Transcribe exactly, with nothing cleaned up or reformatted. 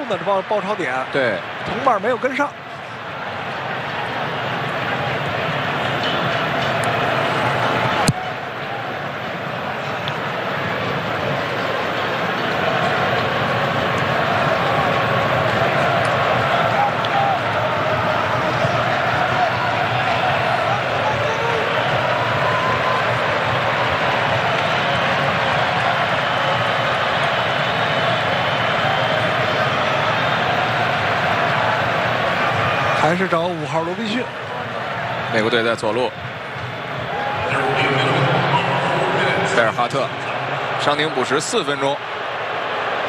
呢，这爆爆超点， 对， 同伴没有跟上。还是找五号罗宾逊。 美国队在左路，贝尔哈特，伤停补时四分钟。